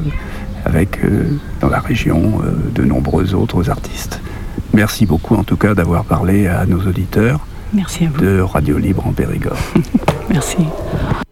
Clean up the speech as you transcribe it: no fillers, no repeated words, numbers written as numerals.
avec dans la région de nombreux autres artistes. Merci beaucoup en tout cas d'avoir parlé à nos auditeurs. Merci à vous. De Radio Libre en Périgord. Merci.